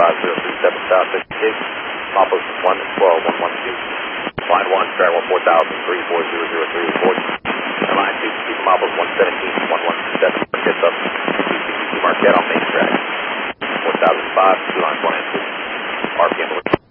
5037 South 56, Maples 112, 112. Line 1, track 4000, 34003 report. And line 2, keep Maples 117, 1127, Marquette up, 262 Marquette on main track. 4005, 2 lines 1 and 2. RPM